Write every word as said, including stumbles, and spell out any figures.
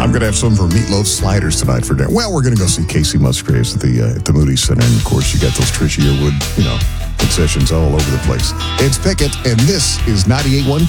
I'm going to have some of her meatloaf sliders tonight for dinner. Well, we're going to go see Casey Musgraves at the uh, at the Moody Center. And, of course, you got those Trisha Yearwood, you know, concessions all over the place. It's Pickett, and this is ninety-eight point one